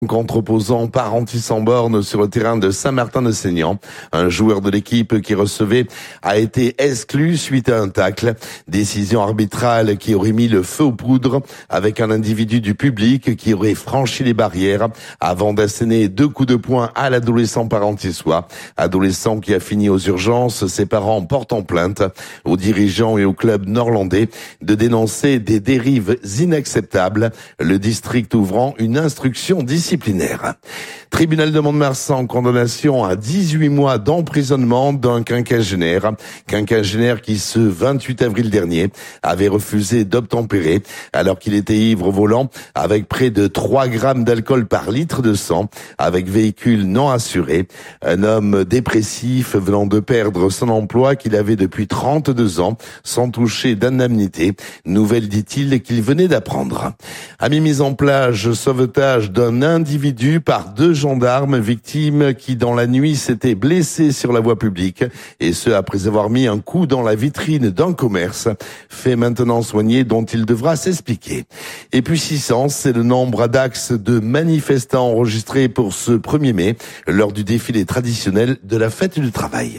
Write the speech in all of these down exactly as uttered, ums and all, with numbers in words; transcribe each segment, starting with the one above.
Contre-opposant Parentis sans borne sur le terrain de Saint-Martin-de-Seignan. Un joueur de l'équipe qui recevait a été exclu suite à un tacle. Décision arbitrale qui aurait mis le feu aux poudres avec un individu du public qui aurait franchi les barrières avant d'asséner deux coups de poing à l'adolescent parentissois. Adolescent qui a fini aux urgences, ses parents portant plainte aux dirigeants et au club nord-landais de dénoncer des dérives inacceptables. Le district ouvrant une instruction disciplinaire. Disciplinaire. Tribunal de Mont-de-Marsan, condamnation à dix-huit mois d'emprisonnement d'un quinquagénaire. Quinquagénaire qui, ce vingt-huit avril dernier, avait refusé d'obtempérer alors qu'il était ivre au volant avec près de trois grammes d'alcool par litre de sang, avec véhicule non assuré. Un homme dépressif venant de perdre son emploi qu'il avait depuis trente-deux ans, sans toucher d'indemnité. Nouvelle, dit-il, qu'il venait d'apprendre. A mis mise en plage, sauvetage d'un individu par deux gendarmes victimes qui, dans la nuit, s'étaient blessés sur la voie publique, et ce, après avoir mis un coup dans la vitrine d'un commerce, fait maintenant soigné dont il devra s'expliquer. Et puis six cents, c'est le nombre à Dax de manifestants enregistrés pour ce premier mai, lors du défilé traditionnel de la fête du travail.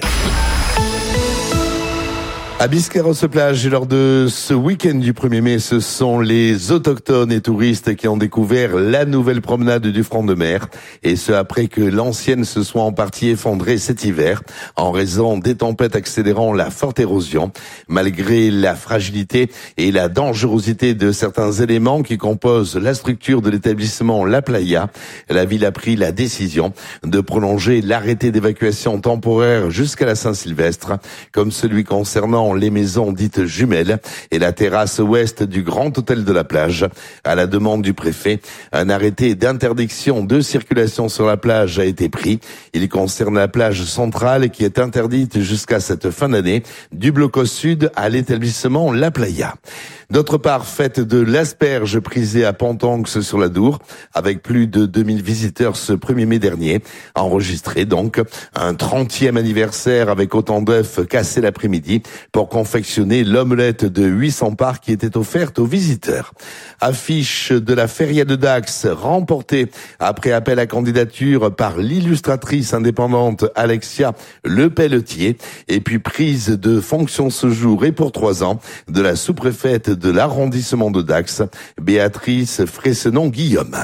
À Biscarrosse-Plage, lors de ce week-end du premier mai, ce sont les autochtones et touristes qui ont découvert la nouvelle promenade du front de mer. Et ce, après que l'ancienne se soit en partie effondrée cet hiver, en raison des tempêtes accélérant la forte érosion. Malgré la fragilité et la dangerosité de certains éléments qui composent la structure de l'établissement La Playa, la ville a pris la décision de prolonger l'arrêté d'évacuation temporaire jusqu'à la Saint-Sylvestre, comme celui concernant les maisons dites jumelles et la terrasse ouest du grand hôtel de la plage. À la demande du préfet, un arrêté d'interdiction de circulation sur la plage a été pris. Il concerne la plage centrale qui est interdite jusqu'à cette fin d'année, du blocos sud à l'établissement La Playa. D'autre part, fête de l'asperge prisée à Pontonx sur la Dour, avec plus de deux mille visiteurs ce premier mai dernier. Enregistré donc un trentième anniversaire avec autant d'œufs cassés l'après-midi pour confectionner l'omelette de huit cents parts qui était offerte aux visiteurs. Affiche de la Feria de Dax remportée après appel à candidature par l'illustratrice indépendante Alexia Le Pelletier, et puis prise de fonction ce jour et pour trois ans de la sous-préfète de l'arrondissement de Dax, Béatrice Fressenon-Guillaume.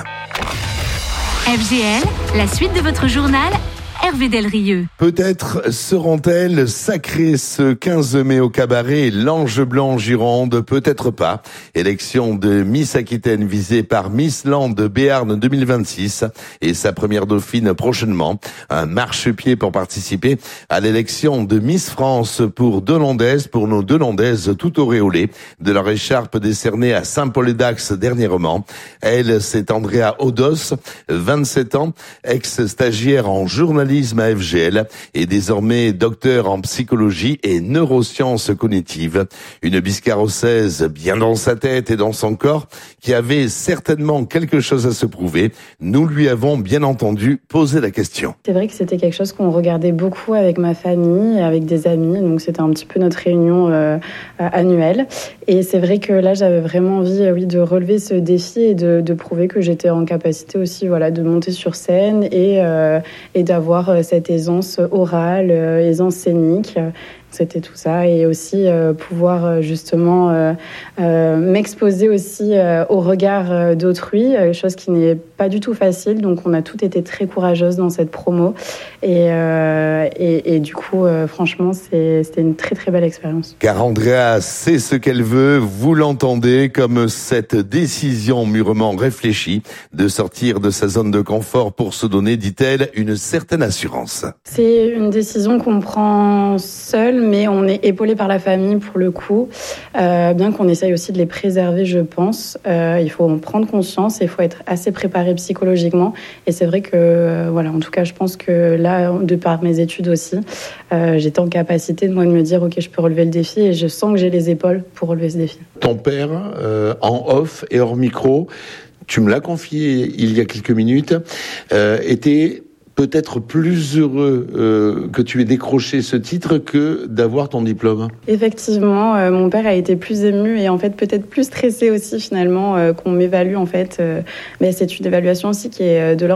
F G L, la suite de votre journal, Hervé Delrieux. Peut-être seront-elles sacrées ce quinze mai au cabaret L'Ange Blanc en Gironde, peut-être pas. Élection de Miss Aquitaine visée par Miss Land Béarn deux mille vingt-six et sa première dauphine prochainement. Un marchepied pour participer à l'élection de Miss France pour deux Landaises, pour nos deux Landaises tout auréolées de leur écharpe décernée à Saint-Paul-et-Dax dernièrement. Elle, c'est Andrea Odos, vingt-sept ans, ex-stagiaire en journalisme à F G L et désormais docteur en psychologie et neurosciences cognitives. Une biscarrossaise bien dans sa tête et dans son corps qui avait certainement quelque chose à se prouver. Nous lui avons bien entendu poser la question. C'est vrai que c'était quelque chose qu'on regardait beaucoup avec ma famille, avec des amis, donc c'était un petit peu notre réunion euh, annuelle. Et c'est vrai que là j'avais vraiment envie oui, de relever ce défi et de, de prouver que j'étais en capacité aussi voilà, de monter sur scène et, euh, et d'avoir cette aisance orale, aisance scénique. C'était tout ça. Et aussi euh, pouvoir justement euh, euh, m'exposer aussi euh, au regard euh, d'autrui, euh, chose qui n'est pas du tout facile. Donc on a toutes été très courageuses dans cette promo. Et, euh, et, et du coup, euh, franchement, c'est, c'était une très très belle expérience. Car Andrea sait ce qu'elle veut, vous l'entendez, comme cette décision mûrement réfléchie de sortir de sa zone de confort pour se donner, dit-elle, une certaine assurance. C'est une décision qu'on prend seule, mais on est épaulé par la famille pour le coup, euh, bien qu'on essaye aussi de les préserver, je pense. Euh, il faut en prendre conscience et il faut être assez préparé psychologiquement. Et c'est vrai que, euh, voilà, en tout cas, je pense que là, de par mes études aussi, euh, j'étais en capacité de moi de me dire, ok, je peux relever le défi et je sens que j'ai les épaules pour relever ce défi. Ton père, euh, en off et hors micro, tu me l'as confié il y a quelques minutes, euh, était peut-être plus heureux euh, que tu aies décroché ce titre que d'avoir ton diplôme. Effectivement, euh, mon père a été plus ému et en fait peut-être plus stressé aussi finalement euh, qu'on m'évalue en fait. Euh, mais c'est une évaluation aussi qui est de l'ordre